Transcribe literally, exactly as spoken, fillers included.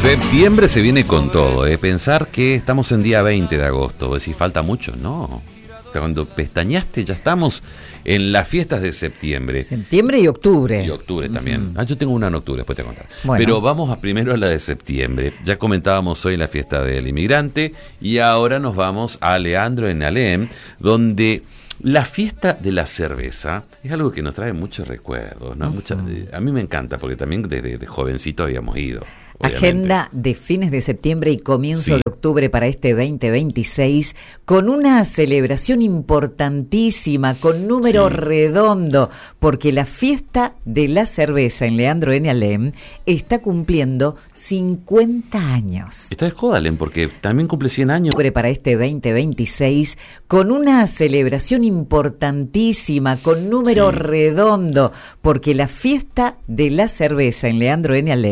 Septiembre se viene con todo, ¿eh? Pensar que estamos en día veinte de agosto, vos decís, falta mucho, no. Cuando pestañaste ya estamos en las fiestas de septiembre. Septiembre y octubre. Y octubre también. Uh-huh. Ah, yo tengo una en octubre, después te voy a contar. Bueno. Pero vamos a primero a la de septiembre. Ya comentábamos hoy la fiesta del inmigrante y ahora nos vamos a Leandro en Alem, donde la fiesta de la cerveza es algo que nos trae muchos recuerdos, ¿no? Uh-huh. Mucha, a mí me encanta porque también desde de jovencito habíamos ido. Obviamente. Agenda de fines de septiembre y comienzo Sí. de octubre para este veinte veintiséis, con una celebración importantísima, con número Sí. redondo, porque la fiesta de la cerveza en Leandro en Alem está cumpliendo cincuenta años. Está de joda, Len, porque también cumple cien años. Para este veinte veintiséis, con una celebración importantísima, con número Sí. redondo, porque la fiesta de la cerveza en Leandro en Alem